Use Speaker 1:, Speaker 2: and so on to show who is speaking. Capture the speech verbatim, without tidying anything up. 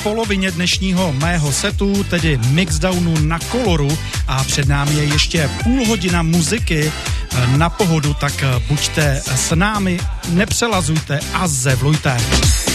Speaker 1: polovině dnešního mého setu, tedy mixdownu na Koloru, a před námi je ještě půl hodina muziky na pohodu, tak buďte s námi, nepřelazujte a zevlujte.